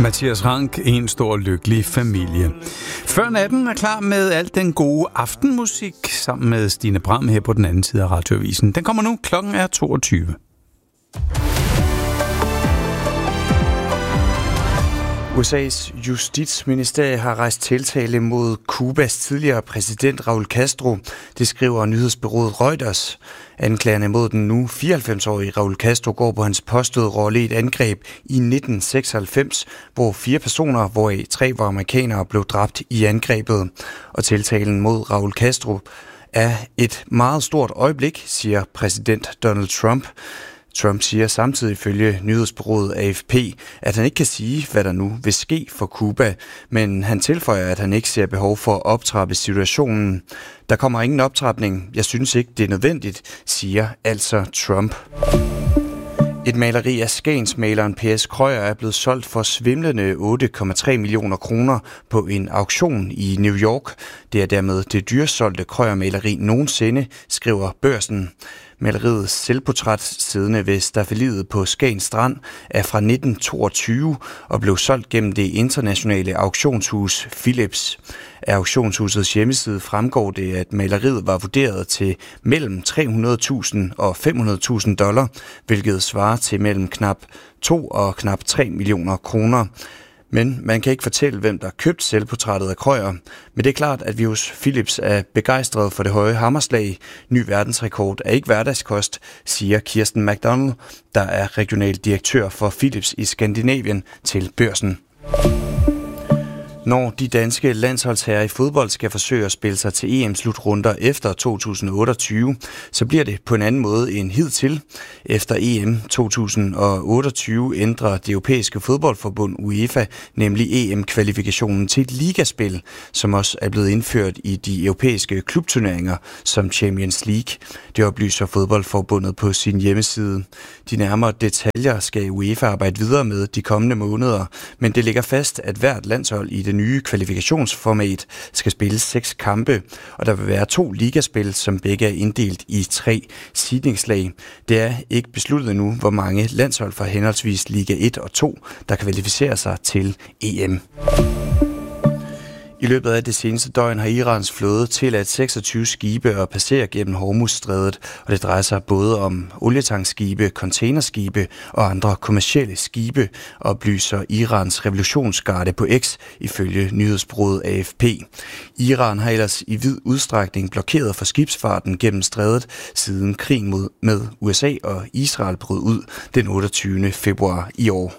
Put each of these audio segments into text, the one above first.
Mathias Rank, en stor lykkelig familie. Før natten er klar med alt den gode aftenmusik sammen med Stine Bram her på den anden side af Radioavisen. Den kommer nu, klokken er 22. USA's justitsministerie har rejst tiltale mod Cubas tidligere præsident Raúl Castro. Det skriver nyhedsbureauet Reuters. Anklagerne mod den nu 94-årige Raúl Castro går på hans påståede rolle i et angreb i 1996, hvor 4 personer, hvoraf 3 var amerikanere, blev dræbt i angrebet. Og tiltalen mod Raúl Castro er et meget stort øjeblik, siger præsident Donald Trump. Trump siger samtidig ifølge nyhedsbureauet AFP, at han ikke kan sige, hvad der nu vil ske for Cuba, men han tilføjer, at han ikke ser behov for at optrappe situationen. Der kommer ingen optrapning. Jeg synes ikke, det er nødvendigt, siger altså Trump. Et maleri af skagensmaleren P.S. Krøyer er blevet solgt for svimlende 8,3 millioner kroner på en auktion i New York. Det er dermed det dyrest solgte Krøyer-maleri nogensinde, skriver Børsen. Maleriets selvportræt siddende ved staffeliet på Skagen Strand er fra 1922 og blev solgt gennem det internationale auktionshus Philips. Af auktionshusets hjemmeside fremgår det, at maleriet var vurderet til mellem $300,000 og $500,000, hvilket svarer til mellem knap 2 og knap 3 millioner kroner. Men man kan ikke fortælle, hvem der købte selvportrættet af Krøyer. Men det er klart, at vi hos Philips er begejstret for det høje hammerslag. Ny verdensrekord er ikke hverdagskost, siger Kirsten McDonald, der er regional direktør for Philips i Skandinavien, til Børsen. Når de danske landsholdsherrer i fodbold skal forsøge at spille sig til EM-slutrunder efter 2028, så bliver det på en anden måde end hidtil. Efter EM 2028 ændrer det europæiske fodboldforbund UEFA nemlig EM-kvalifikationen til et ligaspil, som også er blevet indført i de europæiske klubturneringer som Champions League. Det oplyser fodboldforbundet på sin hjemmeside. De nærmere detaljer skal UEFA arbejde videre med de kommende måneder, men det ligger fast, at hvert landshold i det nye kvalifikationsformat skal spille 6 kampe, og der vil være 2 ligaspil, som begge er inddelt i 3 seedingslag. Det er ikke besluttet endnu, hvor mange landshold fra henholdsvis Liga 1 og 2, der kvalificerer sig til EM. I løbet af det seneste døgn har Irans flåde tilladt 26 skibe at passere gennem Hormuzstrædet, og det drejer sig både om olietankskibe, containerskibe og andre kommercielle skibe, oplyser Irans revolutionsgarde på X ifølge nyhedsbureauet AFP. Iran har ellers i vid udstrækning blokeret for skibsfarten gennem strædet siden krigen med USA og Israel brød ud den 28. februar i år.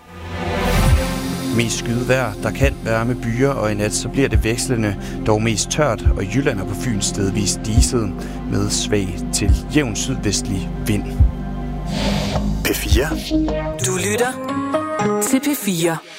Mest skyet vejr, der kan være med byer, og i nat så bliver det vekslende, dog mest tørt, og Jylland er på Fyn stedvis diset med svag til jævn sydvestlig vind. P4. Du lytter til P4.